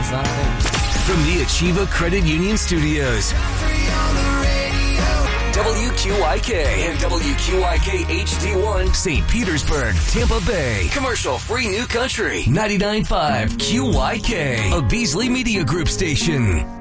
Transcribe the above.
From the Achieva Credit Union Studios, WQIK and WQIK HD1, St. Petersburg, Tampa Bay. Commercial-free New Country, 99.5 QYK, a Beasley Media Group station.